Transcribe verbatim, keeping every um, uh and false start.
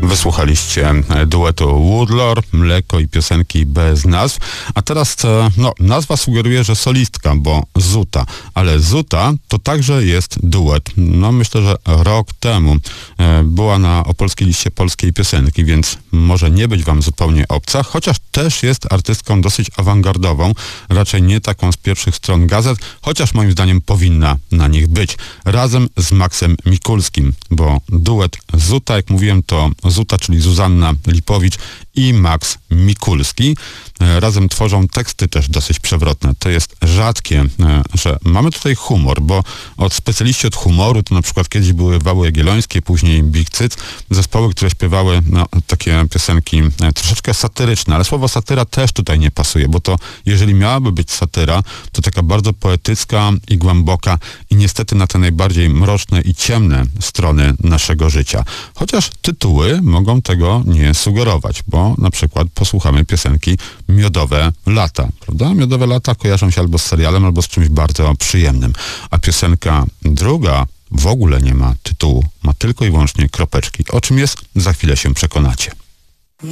Wysłuchaliście duetu Woodlore, Mleko i piosenki bez nazw. A teraz, no, nazwa sugeruje, że solistka, bo Zuta. Ale Zuta to także jest duet. No, myślę, że rok temu była na opolskiej liście polskiej piosenki, więc może nie być wam zupełnie obca, chociaż też jest artystką dosyć awangardową, raczej nie taką z pierwszych stron gazet, chociaż moim zdaniem powinna na nich być. Razem z Maxem Mikulskim, bo duet Zuta, jak mówiłem, to Zuta, czyli Zuzanna Lipowicz i Max Mikulski. Razem tworzą teksty też dosyć przewrotne. To jest rzadkie, że mamy tutaj humor, bo od specjaliści od humoru to na przykład kiedyś były Wały Jagiellońskie, później Big Cyc, zespoły, które śpiewały no, takie piosenki troszeczkę satyryczne, ale słowo satyra też tutaj nie pasuje, bo to jeżeli miałaby być satyra, to taka bardzo poetycka i głęboka i niestety na te najbardziej mroczne i ciemne strony naszego życia. Chociaż tytuły mogą tego nie sugerować, bo na przykład posłuchamy piosenki Miodowe lata, prawda? Miodowe lata kojarzą się albo z serialem, albo z czymś bardzo przyjemnym. A piosenka druga w ogóle nie ma tytułu, ma tylko i wyłącznie kropeczki. O czym jest? Za chwilę się przekonacie.